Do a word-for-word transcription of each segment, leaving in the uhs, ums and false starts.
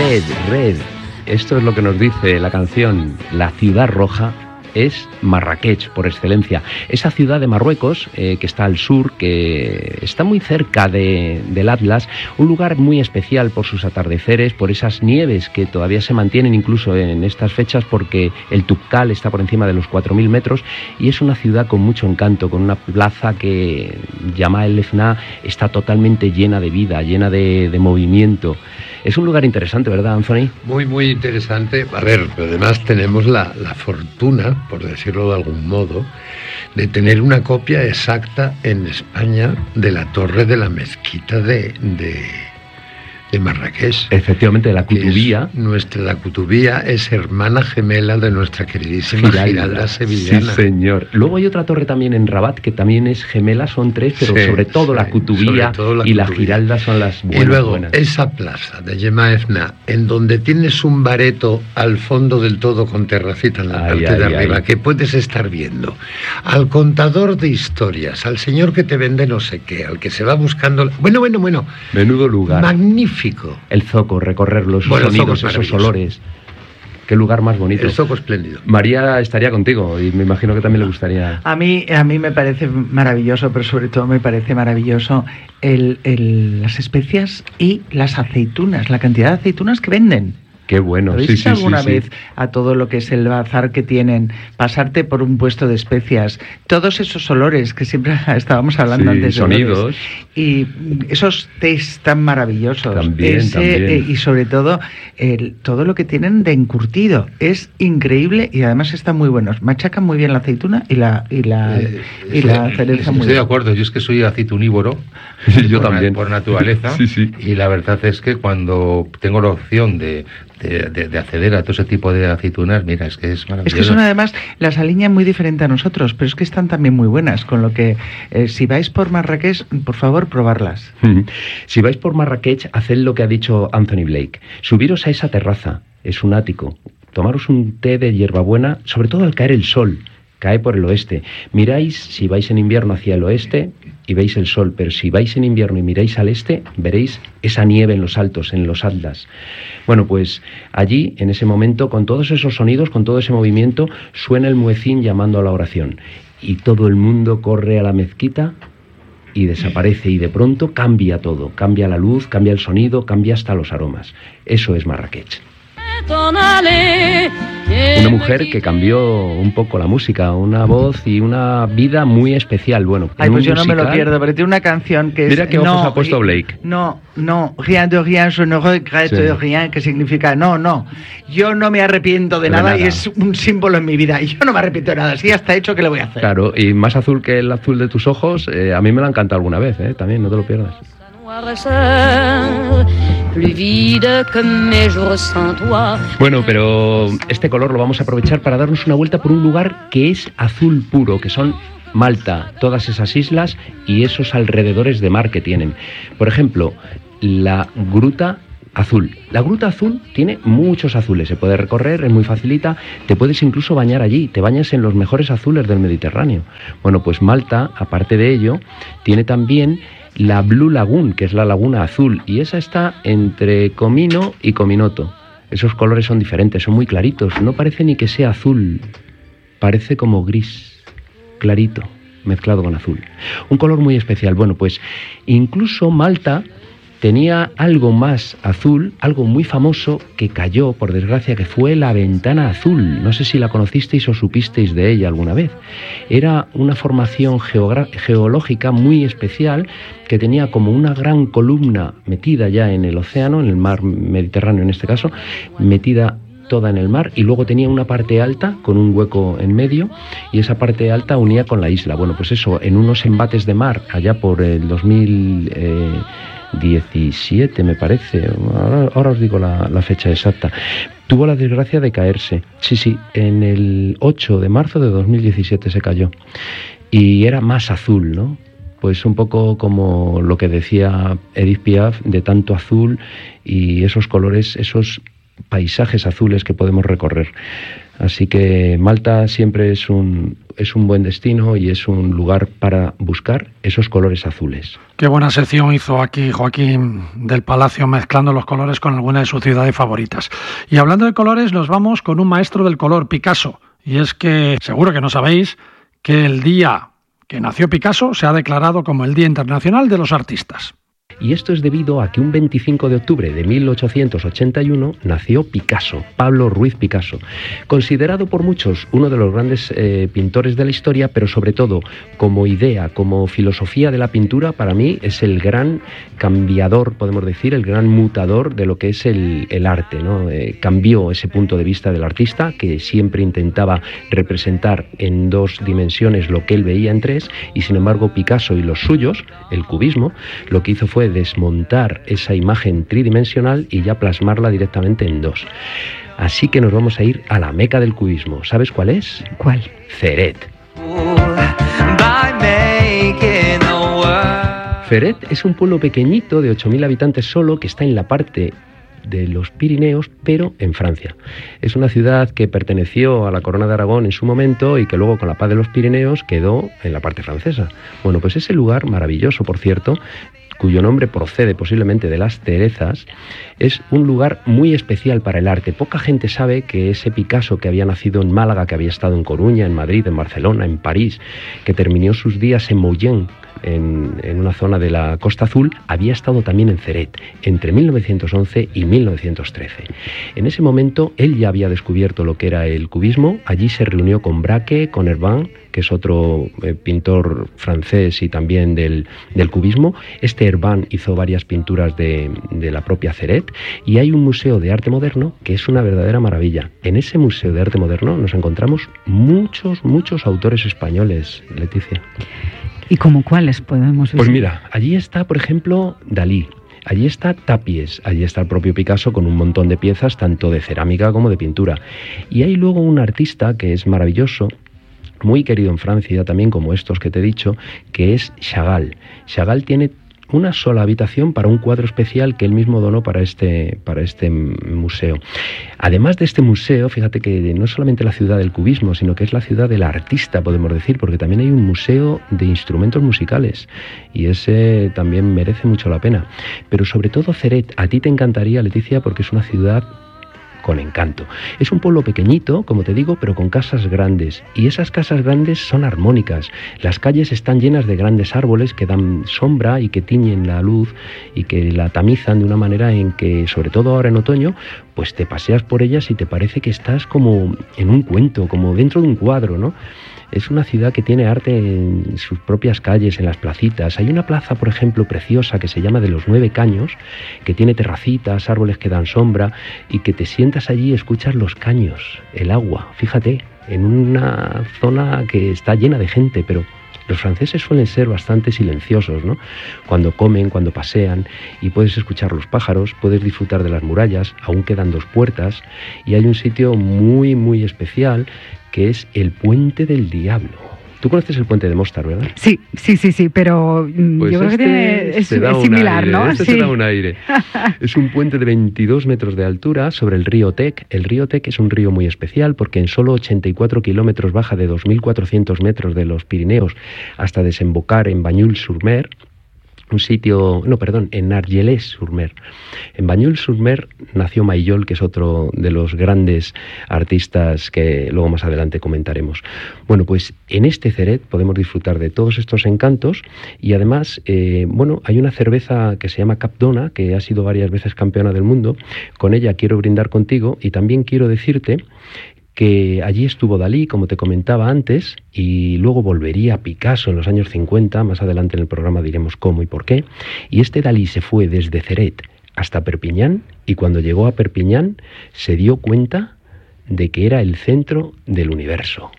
Red, Red. Esto es lo que nos dice la canción. La ciudad roja es Marrakech, por excelencia. Esa ciudad de Marruecos, eh, que está al sur, que está muy cerca de, del Atlas, un lugar muy especial por sus atardeceres, por esas nieves que todavía se mantienen incluso en estas fechas, porque el Tubkal está por encima de los cuatro mil metros, y es una ciudad con mucho encanto, con una plaza que, llamada El Efna, está totalmente llena de vida, llena de, de movimiento. Es un lugar interesante, ¿verdad, Anthony? Muy, muy interesante. A ver, pero además tenemos la, la fortuna, por decirlo de algún modo, de tener una copia exacta en España de la torre de la mezquita de, de, de Marrakech. Efectivamente, la Kutubía. Nuestra, la Kutubía es hermana gemela de nuestra queridísima Giralda, Giralda sevillana. Sí, señor. Luego hay otra torre también en Rabat, que también es gemela, son tres, pero sí, sobre todo sí, la Kutubía todo la y Kutubía. La Giralda son las buenas. Y luego, buenas. Esa plaza de Yema Efna, en donde tienes un bareto al fondo del todo con terracita en la ay, parte ay, de arriba, ay. que puedes estar viendo al contador de historias, al señor que te vende no sé qué, al que se va buscando... Bueno, bueno, bueno. Menudo lugar. Magnífico. El zoco, recorrerlo, esos bueno, sonidos, esos olores. Qué lugar más bonito. El zoco espléndido. María estaría contigo y me imagino que también le gustaría. A mí, a mí me parece maravilloso, pero sobre todo me parece maravilloso el, el, las especias y las aceitunas, la cantidad de aceitunas que venden. Qué bueno. ¿Habéis sí, visto sí, alguna sí, vez sí. a todo lo que es el bazar que tienen, pasarte por un puesto de especias, todos esos olores que siempre estábamos hablando sí, antes de sonidos olores, y esos tés tan maravillosos, también, ese, también. Eh, y sobre todo el, todo lo que tienen de encurtido es increíble y además están muy buenos, machacan muy bien la aceituna y la y la, eh, y estoy, la cereza estoy muy de bien. acuerdo, yo es que soy aceitunívoro. Yo por también na, por naturaleza sí, sí. Y la verdad es que cuando tengo la opción de De, de, de acceder a todo ese tipo de aceitunas, mira, es que es maravilloso. Es que son además, las alinean muy diferente a nosotros, pero es que están también muy buenas, con lo que eh, si vais por Marrakech, por favor, probarlas. Si vais por Marrakech, haced lo que ha dicho Anthony Blake. Subiros a esa terraza, es un ático, tomaros un té de hierbabuena, sobre todo al caer el sol, cae por el oeste. Miráis, si vais en invierno, hacia el oeste y veis el sol, pero si vais en invierno y miráis al este, veréis esa nieve en los altos, en los Atlas. Bueno, pues allí, en ese momento, con todos esos sonidos, con todo ese movimiento, suena el muecín llamando a la oración. Y todo el mundo corre a la mezquita y desaparece, y de pronto cambia todo. Cambia la luz, cambia el sonido, cambia hasta los aromas. Eso es Marrakech. Una mujer que cambió un poco la música, una voz y una vida muy especial. Bueno, ay, pues yo musical, no me lo pierdo, pero tiene una canción que es... Mira qué ojos no, ha puesto Blake. No, no, rien de rien, je ne regrette sí. rien, que significa no, no. Yo no me arrepiento de, de nada, nada y es un símbolo en mi vida. Y yo no me arrepiento de nada, sí, ya está hecho, ¿qué le voy a hacer? Claro, y más azul que el azul de tus ojos, eh, a mí me lo han cantado alguna vez, eh, también, no te lo pierdas. Bueno, pero este color lo vamos a aprovechar para darnos una vuelta por un lugar que es azul puro, que son Malta, todas esas islas y esos alrededores de mar que tienen. Por ejemplo, la Gruta Azul. La Gruta Azul tiene muchos azules, se puede recorrer, es muy facilita, te puedes incluso bañar allí, te bañas en los mejores azules del Mediterráneo. Bueno, pues Malta, aparte de ello, tiene también la Blue Lagoon, que es la laguna azul, y esa está entre Comino y Cominoto. Esos colores son diferentes, son muy claritos, no parece ni que sea azul, parece como gris, clarito, mezclado con azul. Un color muy especial. Bueno, pues incluso Malta tenía algo más azul, algo muy famoso que cayó, por desgracia, que fue la Ventana Azul. No sé si la conocisteis o supisteis de ella alguna vez. Era una formación geogra- geológica muy especial que tenía como una gran columna metida ya en el océano, en el mar Mediterráneo en este caso, metida toda en el mar, y luego tenía una parte alta con un hueco en medio, y esa parte alta unía con la isla. Bueno, pues eso, en unos embates de mar, allá por el dos mil diecisiete me parece, ahora, ahora os digo la, la fecha exacta, tuvo la desgracia de caerse. Sí, sí, en el ocho de marzo de dos mil diecisiete se cayó, y era más azul, ¿no? Pues un poco como lo que decía Edith Piaf, de tanto azul y esos colores, esos paisajes azules que podemos recorrer. Así que Malta siempre es un, es un buen destino y es un lugar para buscar esos colores azules. Qué buena sección hizo aquí Joaquín del Palacio, mezclando los colores con algunas de sus ciudades favoritas. Y hablando de colores, nos vamos con un maestro del color, Picasso. Y es que seguro que no sabéis que el día que nació Picasso se ha declarado como el Día Internacional de los Artistas. Y esto es debido a que un veinticinco de octubre de mil ochocientos ochenta y uno nació Picasso, Pablo Ruiz Picasso, considerado por muchos uno de los grandes eh, pintores de la historia, pero sobre todo como idea, como filosofía de la pintura, para mí es el gran cambiador, podemos decir, el gran mutador de lo que es el, el arte, ¿no? Eh, cambió ese punto de vista del artista, que siempre intentaba representar en dos dimensiones lo que él veía en tres, y sin embargo Picasso y los suyos, el cubismo, lo que hizo fue desmontar esa imagen tridimensional y ya plasmarla directamente en dos. Así que nos vamos a ir a la meca del cubismo. ¿Sabes cuál es? ¿Cuál? Ceret. Ceret es un pueblo pequeñito de ocho mil habitantes solo, que está en la parte de los Pirineos, pero en Francia. Es una ciudad que perteneció a la Corona de Aragón en su momento y que luego con la paz de los Pirineos quedó en la parte francesa. Bueno, pues ese lugar maravilloso, por cierto, cuyo nombre procede posiblemente de las Terezas, es un lugar muy especial para el arte. Poca gente sabe que ese Picasso, que había nacido en Málaga, que había estado en Coruña, en Madrid, en Barcelona, en París, que terminó sus días en Mollén, En, en una zona de la Costa Azul, había estado también en Ceret entre mil novecientos once y mil novecientos trece. En ese momento él ya había descubierto lo que era el cubismo. Allí se reunió con Braque, con Herbin, que es otro eh, pintor francés y también del, del cubismo. Este Herbin hizo varias pinturas de, de la propia Ceret, y hay un museo de arte moderno que es una verdadera maravilla. En ese museo de arte moderno nos encontramos muchos, muchos autores españoles, Leticia. ¿Y como cuáles podemos ver? Pues mira, allí está, por ejemplo, Dalí. Allí está Tapies, allí está el propio Picasso con un montón de piezas, tanto de cerámica como de pintura. Y hay luego un artista que es maravilloso, muy querido en Francia también, como estos que te he dicho, que es Chagall. Chagall tiene una sola habitación para un cuadro especial que él mismo donó para este, para este museo. Además de este museo, fíjate que no es solamente la ciudad del cubismo, sino que es la ciudad del artista, podemos decir, porque también hay un museo de instrumentos musicales, y ese también merece mucho la pena. Pero sobre todo Ceret, a ti te encantaría, Leticia, porque es una ciudad con encanto. Es un pueblo pequeñito, como te digo, pero con casas grandes, y esas casas grandes son armónicas. Las calles están llenas de grandes árboles que dan sombra y que tiñen la luz y que la tamizan de una manera en que, sobre todo ahora en otoño, pues te paseas por ellas y te parece que estás como en un cuento, como dentro de un cuadro, ¿no? Es una ciudad que tiene arte en sus propias calles, en las placitas. Hay una plaza, por ejemplo, preciosa que se llama de los Nueve Caños, que tiene terracitas, árboles que dan sombra, y que te sientas allí y escuchas los caños, el agua. Fíjate, en una zona que está llena de gente, pero los franceses suelen ser bastante silenciosos, ¿no? Cuando comen, cuando pasean, y puedes escuchar los pájaros, puedes disfrutar de las murallas, aún quedan dos puertas, y hay un sitio muy, muy especial, que es el Puente del Diablo. Tú conoces el Puente de Mostar, ¿verdad? Sí, sí, sí, sí, pero pues yo creo este que tiene, es, es similar, aire, ¿no? Este sí. se da un aire. Es un puente de veintidós metros de altura sobre el río Tec. El río Tec es un río muy especial porque en solo ochenta y cuatro kilómetros baja de dos mil cuatrocientos metros de los Pirineos hasta desembocar en Bagnols-sur-Mer, un sitio, no, perdón, en Argelès-sur-Mer. En Bagnols-sur-Mer nació Maillol, que es otro de los grandes artistas que luego más adelante comentaremos. Bueno, pues en este Ceret podemos disfrutar de todos estos encantos, y además, eh, bueno, hay una cerveza que se llama Cap d'Ona, que ha sido varias veces campeona del mundo. Con ella quiero brindar contigo, y también quiero decirte que allí estuvo Dalí, como te comentaba antes, y luego volvería Picasso en los años cincuenta, más adelante en el programa diremos cómo y por qué, y este Dalí se fue desde Ceret hasta Perpiñán, y cuando llegó a Perpiñán se dio cuenta de que era el centro del universo.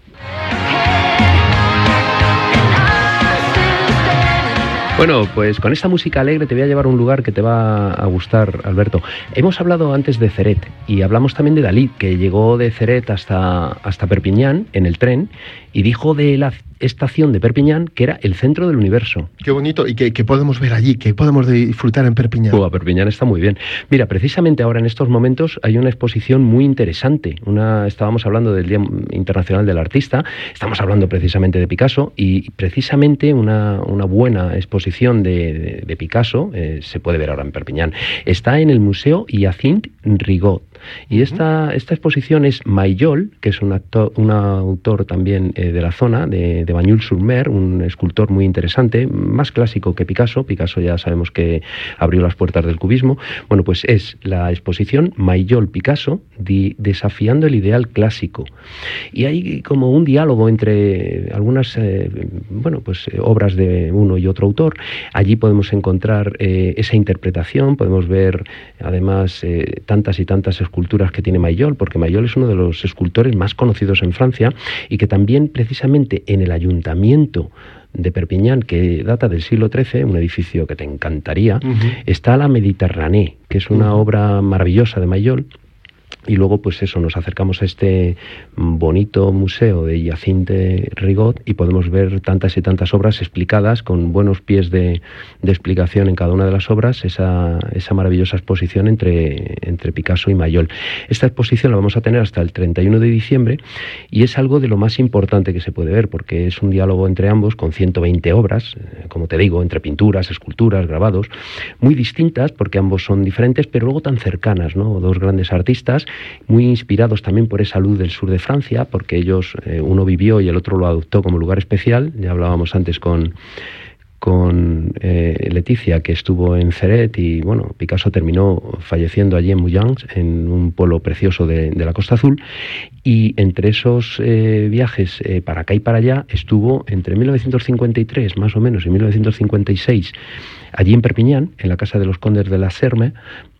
Bueno, pues con esta música alegre te voy a llevar a un lugar que te va a gustar, Alberto. Hemos hablado antes de Ceret y hablamos también de Dalí, que llegó de Ceret hasta, hasta Perpiñán en el tren y dijo de la estación de Perpiñán que era el centro del universo. Qué bonito. ¿Y qué, qué podemos ver allí? ¿Qué podemos disfrutar en Perpiñán? Oh, Perpiñán está muy bien. Mira, precisamente ahora en estos momentos hay una exposición muy interesante. Una, estábamos hablando del Día Internacional del Artista, estamos hablando precisamente de Picasso, y precisamente una, una buena exposición de, de, de Picasso eh, se puede ver ahora en Perpiñán. Está en el Museo Hyacinthe Rigaud. Y esta, esta exposición es Mayol, que es un, actor, un autor también eh, de la zona, de, de Bagnols-sur-Mer, un escultor muy interesante, más clásico que Picasso. Picasso ya sabemos que abrió las puertas del cubismo. Bueno, pues es la exposición Mayol-Picasso, di, desafiando el ideal clásico. Y hay como un diálogo entre algunas eh, bueno, pues, eh, obras de uno y otro autor. Allí podemos encontrar eh, esa interpretación, podemos ver además eh, tantas y tantas esculturas que tiene Mayol, porque Mayol es uno de los escultores más conocidos en Francia y que también precisamente en el ayuntamiento de Perpiñán, que data del siglo trece, un edificio que te encantaría, uh-huh. está la Méditerranée, que es una uh-huh. obra maravillosa de Mayol. Y luego, pues eso, nos acercamos a este bonito museo de Hyacinthe Rigaud y podemos ver tantas y tantas obras explicadas con buenos pies de, de explicación en cada una de las obras, esa, esa maravillosa exposición entre, entre Picasso y Mayol. Esta exposición la vamos a tener hasta el treinta y uno de diciembre y es algo de lo más importante que se puede ver, porque es un diálogo entre ambos con ciento veinte obras, como te digo, entre pinturas, esculturas, grabados, muy distintas porque ambos son diferentes, pero luego tan cercanas, ¿no? Dos grandes artistas muy inspirados también por esa luz del sur de Francia, porque ellos, eh, uno vivió y el otro lo adoptó como lugar especial. Ya hablábamos antes con, con eh, Leticia, que estuvo en Ceret, y bueno, Picasso terminó falleciendo allí en Moulins, en un pueblo precioso de, de la Costa Azul, y entre esos eh, viajes eh, para acá y para allá estuvo entre mil novecientos cincuenta y tres más o menos y mil novecientos cincuenta y seis allí en Perpiñán, en la casa de los condes de la Serme.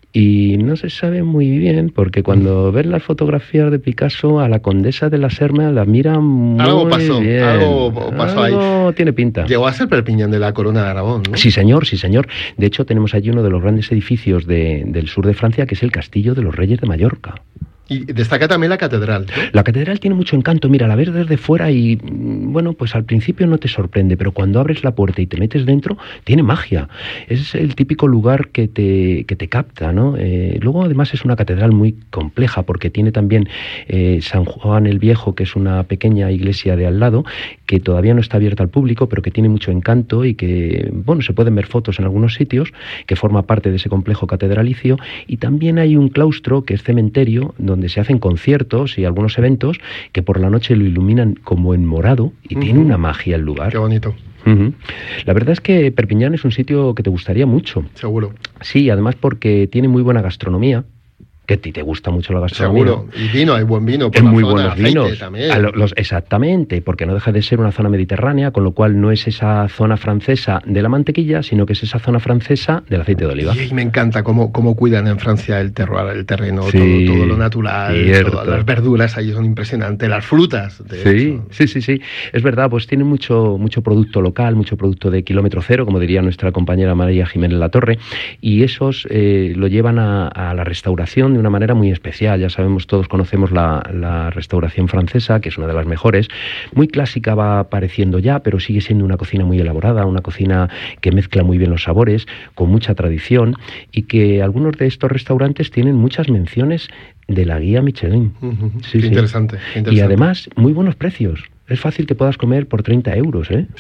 Y no se sabe muy bien, porque cuando ves las fotografías de Picasso, a la condesa de la Serme la mira muy algo pasó, bien. Algo pasó algo ahí. Tiene pinta. Llegó a ser Perpiñán de la Corona de Aragón, ¿no? Sí, señor, sí, señor. De hecho, tenemos allí uno de los grandes edificios de, del sur de Francia, que es el Castillo de los Reyes de Mallorca. Y destaca también la catedral, ¿no? La catedral tiene mucho encanto. Mira, la ves desde fuera y, bueno, pues al principio no te sorprende, pero cuando abres la puerta y te metes dentro, tiene magia. Es el típico lugar que te, que te capta, ¿no? Eh, luego, además, es una catedral muy compleja, porque tiene también eh, San Juan el Viejo, que es una pequeña iglesia de al lado, que todavía no está abierta al público, pero que tiene mucho encanto y que, bueno, se pueden ver fotos en algunos sitios, que forma parte de ese complejo catedralicio. Y también hay un claustro, que es cementerio, donde donde se hacen conciertos y algunos eventos que por la noche lo iluminan como en morado y uh-huh. tiene una magia el lugar. Qué bonito. Uh-huh. La verdad es que Perpiñán es un sitio que te gustaría mucho. Seguro. Sí, además porque tiene muy buena gastronomía. Que a ti te gusta mucho la gastronomía. Seguro, y vino, hay buen vino por es la muy zona, buenos aceite vinos también. A lo, los, exactamente, porque no deja de ser una zona mediterránea, con lo cual no es esa zona francesa de la mantequilla, sino que es esa zona francesa del aceite de oliva. Y, y me encanta cómo, cómo cuidan en Francia el terroir, el terreno, sí, todo, todo lo natural, todas las verduras ahí son impresionantes, las frutas. De sí, hecho. sí, sí, sí, es verdad, pues tienen mucho, mucho producto local, mucho producto de kilómetro cero, como diría nuestra compañera María Jiménez Latorre, y esos eh, lo llevan a, a la restauración de una manera muy especial. Ya sabemos, todos conocemos la, la restauración francesa, que es una de las mejores. Muy clásica va apareciendo ya, pero sigue siendo una cocina muy elaborada, una cocina que mezcla muy bien los sabores, con mucha tradición, y que algunos de estos restaurantes tienen muchas menciones de la guía Michelin. Uh-huh. Sí, sí. Interesante, interesante. Y además, muy buenos precios. Es fácil que puedas comer por treinta euros, ¿eh?